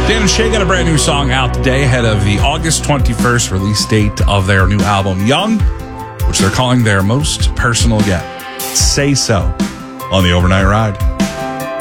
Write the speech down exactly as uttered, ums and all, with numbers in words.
Dan and Shay got a brand new song out today ahead of the August twenty-first release date of their new album, Young, which they're calling their most personal yet. Say So on the Overnight Ride.